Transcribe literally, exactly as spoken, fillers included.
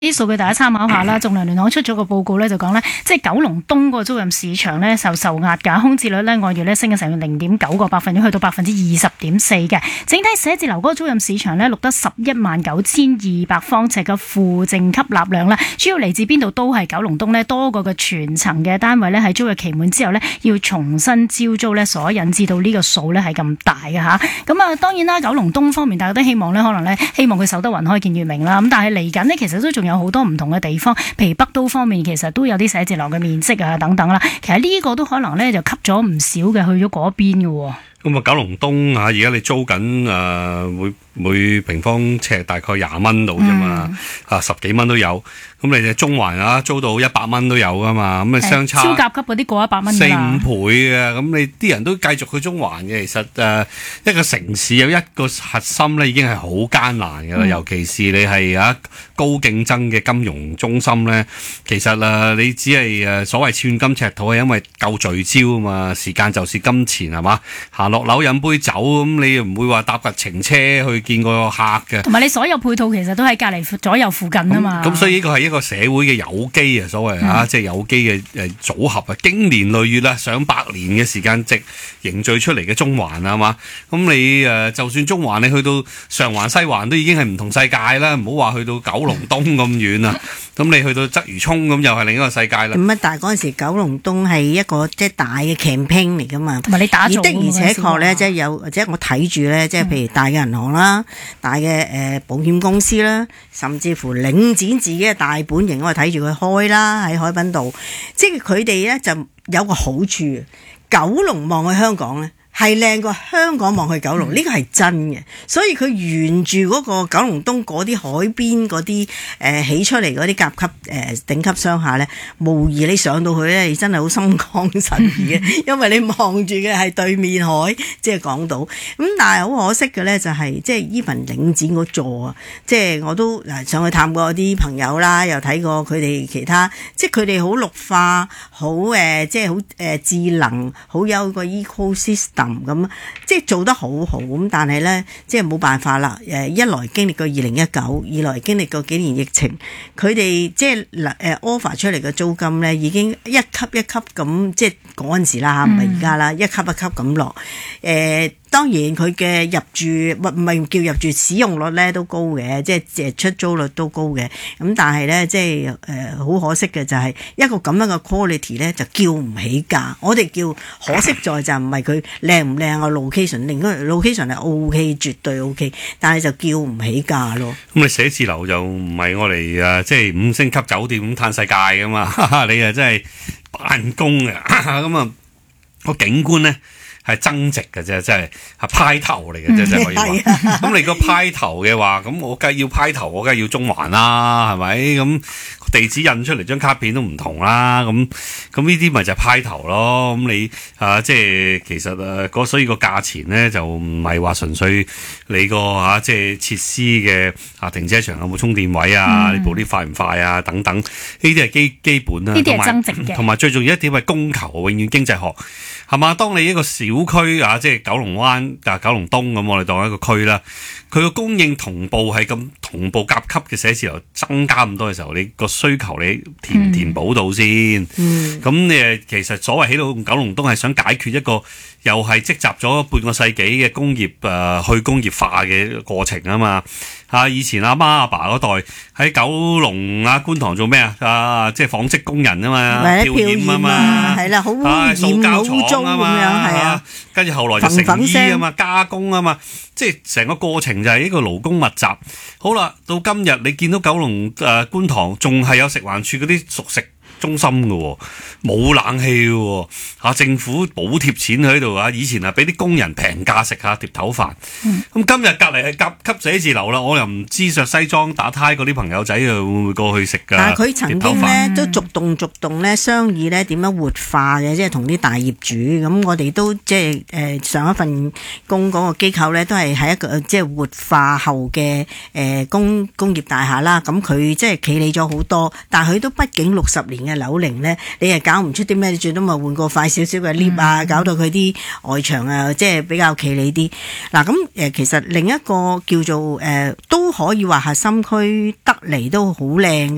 啲數據大家參考下啦，仲量聯行出咗個報告咧，就講咧，即係九龍東個租賃市場咧受受壓㗎，空置率咧按月咧升嘅成零點九個百分點，去到百分之二十點四嘅。整體寫字樓嗰個租賃市場咧錄得十一萬九千二百方尺嘅負淨吸納量啦，主要嚟自邊度都係九龍東咧，多個嘅全層嘅單位咧喺租約期滿之後咧要重新招租咧，所引致到呢個數咧係咁大嘅嚇。咁啊當然啦，九龍東方面大家都希望咧，可能咧希望佢守得雲開見月明啦。咁但係嚟緊呢，其實都仲有好多唔同嘅地方，譬如北都方面，其實都有啲寫字樓嘅面積啊等等啦。其實呢個都可能咧就吸咗唔少嘅去咗嗰邊嘅。 咁啊，九龍東啊，而家你租緊誒、呃、每每平方尺大概廿蚊度啫嘛，嗯、啊十幾蚊都有。咁你哋中環啊租到一百蚊都有噶嘛，咁啊相差超甲級嗰啲過一百蚊四五倍嘅。咁你啲人都繼續去中環嘅。其實誒、呃、一個城市有一個核心咧，已經係好艱難㗎啦。嗯、尤其是你係啊高競爭嘅金融中心咧，其實誒、呃、你只係誒所謂寸金尺土，係因為夠聚焦啊嘛。時間就是金錢係嘛，行落樓飲杯酒咁，你唔會話搭架程車去見個客嘅。同埋你所有配套其實都喺隔離左右附近啊嘛。 咁所以呢個係一個社會嘅有機啊，所謂、嗯、啊，即係有機嘅誒組合啊，經年累月啦，上百年嘅時間值凝聚出嚟嘅中環啊嘛。咁你誒、呃、就算中環，你去到上環、西環都已經係唔同世界啦，唔好話去到九龍東咁遠啊。咁你去到鰂魚涌咁又係另一個世界啦。 咁啊，但係嗰陣時九龍東係一個即係大嘅 campaign 嚟噶嘛， 同埋你打造的而且確咧，即係有或者我睇住咧，即係譬如大嘅銀行啦、大嘅誒保險公司啦，甚至乎領展自己嘅大本營，我睇住佢開啦喺海濱道，即係佢哋咧就有個好處，九龍望去香港咧係靚過香港望去九龍，呢個係真嘅。所以佢沿住嗰個九龍東嗰啲海邊嗰啲誒起出嚟嗰啲甲級誒、呃、頂級商廈咧，無疑你上到去咧，你真係好心曠神怡嘅，因為你望住嘅係對面海，即係港島。咁但係好可惜嘅咧，就係、是、即係依份領展嗰座啊，即係我都嗱上去探過啲朋友啦，又睇過佢哋其他，即係佢哋好綠化，好誒、呃，即係好誒智能，好有個 ecosystem。咁即係做得好好咁，但係咧即係冇辦法啦。誒，一來經歷過二零一九，二來經歷過幾年疫情，佢哋即係誒 offer 出嚟嘅租金咧，已經一級一級咁，即係嗰陣時啦嚇，唔係而家啦，一級一級咁落。誒、呃，當然佢嘅入住唔唔係叫入住使用率咧都高嘅，即係誒出租率都高嘅。咁但係咧即係誒好可惜嘅就係一個咁樣嘅 quality 咧就叫唔起價。我哋叫可惜在就唔係佢靚唔靚啊 location， 另外 location 係 OK， 絕對 OK， 但係就叫唔起價咯。 咁你寫字樓就唔係我哋啊，即係五星級酒店咁嘆世界噶嘛？你啊真係辦公嘅咁啊個景觀咧係增值嘅啫，即係係派頭嚟嘅啫，即係可以話。咁你個派頭嘅話，咁我梗係要派頭，我梗係要中環啦，係咪？咁地址印出嚟張卡片都唔同啦，咁咁呢啲咪就係派頭咯。咁你啊，即係其實啊，嗰所以個價錢咧就唔係話純粹你個啊，即係設施嘅啊停車場有冇充電位啊，嗯、你部 lift 快唔快啊等等，呢啲係基基本啦。 呢啲係增值嘅， 同埋最重要一點係供求，永遠經濟學係嘛？當你一個小區啊，即係九龍灣啊、九龍東咁，我哋當一個區啦，佢個供應同步係咁同步甲級嘅寫字樓增加咁多嘅時候，你個需求你填唔填補到先？咁你誒其實所謂起到九龍東係想解決一個又係積集咗半個世紀嘅工業誒、呃、去工業化嘅過程啊嘛嚇！以前阿媽阿爸嗰代喺九龍啊觀塘做咩啊？啊即係紡織工人啊嘛，漂染啊嘛， 係啦，好污染好污糟咁樣係啊， 跟住後來就成衣啊嘛，加工啊嘛，即係成個過程就係一個勞工密集。好啦，到今日你見到九龍誒、呃、觀塘仲係有食環署嗰啲熟食中心嘅喎，冇冷氣嘅喎，嚇政府補貼錢喺度啊！以前啊俾啲工人平價食下碟頭飯，咁、嗯、今日隔離係甲級寫字樓啦，我又唔知着西裝打呔嗰啲朋友仔啊會唔會過去食㗎？ 但係佢曾經咧都逐棟逐棟咧商議咧點樣活化嘅，即係同啲大業主咁，我哋都即係誒上一份工嗰個機構咧都係喺一個即係活化後嘅誒、呃、工工業大廈啦。咁佢即係企理咗好多，但係佢都畢竟六十年嘅樓齡咧，你係搞唔出啲咩？你最多咪換個快少少嘅 lift 啊，搞到佢啲外牆啊，即係比較企理啲。嗱咁誒，其實另一個叫做誒、呃、都可以話係核心區得嚟都好靚嘅。